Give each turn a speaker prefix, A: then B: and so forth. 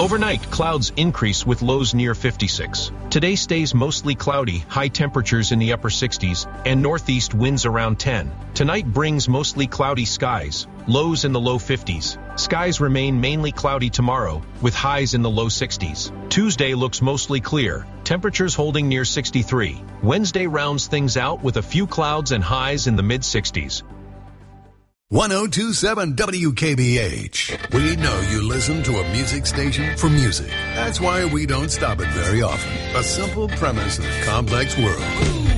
A: Overnight, clouds increase with lows near 56. Today stays mostly cloudy, high temperatures in the upper 60s, and northeast winds around 10. Tonight brings mostly cloudy skies, lows in the low 50s. Skies remain mainly cloudy tomorrow, with highs in the low 60s. Tuesday looks mostly clear, temperatures holding near 63. Wednesday rounds things out with a few clouds and highs in the mid-60s.
B: 1027 WKBH. We know you listen to a music station for music. That's why we don't stop it very often. A simple premise in a complex world.